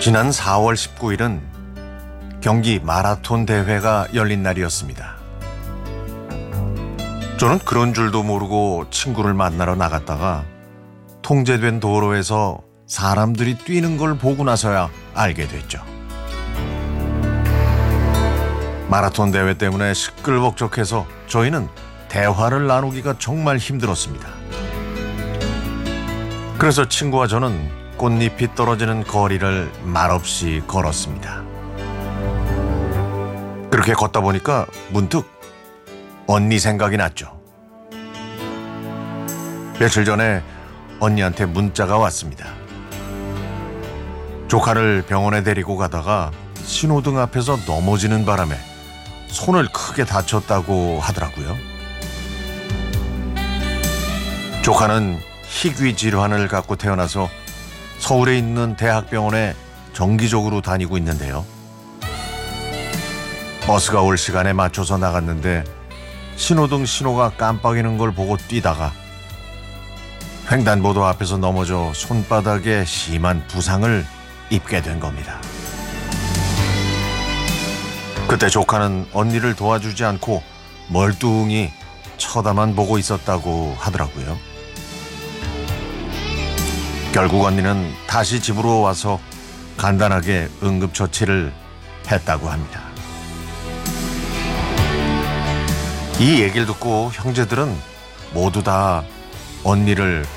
지난 4월 19일은 경기 마라톤 대회가 열린 날이었습니다. 저는 그런 줄도 모르고 친구를 만나러 나갔다가 통제된 도로에서 사람들이 뛰는 걸 보고 나서야 알게 됐죠. 마라톤 대회 때문에 시끌벅적해서 저희는 대화를 나누기가 정말 힘들었습니다. 그래서 친구와 저는 꽃잎이 떨어지는 거리를 말없이 걸었습니다. 그렇게 걷다 보니까 문득 언니 생각이 났죠. 며칠 전에 언니한테 문자가 왔습니다. 조카를 병원에 데리고 가다가 신호등 앞에서 넘어지는 바람에 손을 크게 다쳤다고 하더라고요. 조카는 희귀 질환을 갖고 태어나서 서울에 있는 대학병원에 정기적으로 다니고 있는데요. 버스가 올 시간에 맞춰서 나갔는데 신호등 신호가 깜빡이는 걸 보고 뛰다가 횡단보도 앞에서 넘어져 손바닥에 심한 부상을 입게 된 겁니다. 그때 조카는 언니를 도와주지 않고 멀뚱히 쳐다만 보고 있었다고 하더라고요. 결국 언니는 다시 집으로 와서 간단하게 응급처치를 했다고 합니다. 이 얘기를 듣고 형제들은 모두 다 언니를